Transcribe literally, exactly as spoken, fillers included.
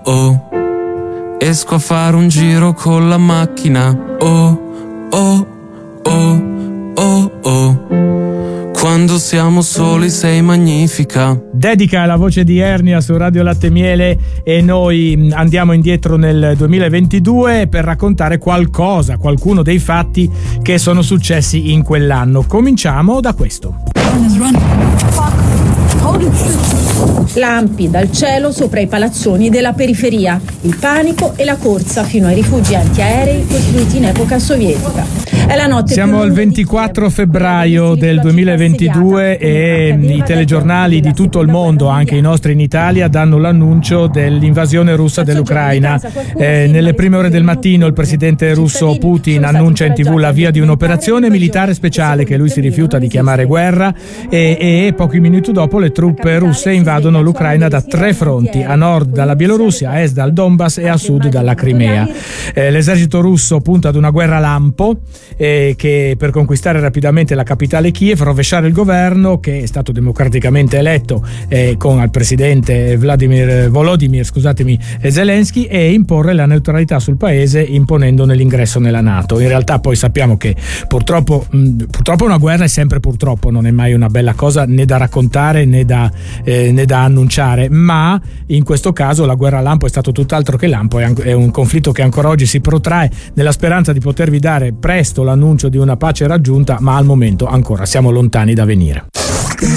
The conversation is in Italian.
oh. Esco a fare un giro con la macchina, oh, oh, oh, oh, oh. Quando siamo soli sei magnifica. Dedica la voce di Ernia su Radio Latte Miele, e noi andiamo indietro nel duemilaventidue per raccontare qualcosa, qualcuno dei fatti che sono successi in quell'anno. Cominciamo da questo. Lampi dal cielo sopra i palazzoni della periferia, il panico e la corsa fino ai rifugi antiaerei costruiti in epoca sovietica. È la notte. Siamo al ventiquattro febbraio del duemilaventidue e i telegiornali di tutto il mondo, anche i nostri in Italia, danno l'annuncio dell'invasione russa dell'Ucraina. Eh, nelle prime ore del mattino il presidente russo Putin annuncia in tv l'avvio di un'operazione militare speciale che lui si rifiuta di chiamare guerra, e, e pochi minuti dopo le truppe russe invadono l'Ucraina da tre fronti: a nord dalla Bielorussia, a est dal Donbass e a sud dalla Crimea. Eh, l'esercito russo punta ad una guerra lampo eh, che per conquistare rapidamente la capitale Kiev, rovesciare il governo che è stato democraticamente eletto eh, con al presidente Vladimir Volodymyr scusatemi Zelensky, e imporre la neutralità sul paese imponendone l'ingresso nella NATO. In realtà poi sappiamo che purtroppo mh, purtroppo una guerra è sempre purtroppo, non è mai una bella cosa né da raccontare né da eh, né da annunciare, ma in questo caso la guerra lampo è stato tutt'altro che lampo, è, è un conflitto che ancora oggi si protrae nella speranza di potervi dare presto l'annuncio di una pace raggiunta, ma al momento ancora siamo lontani da venire.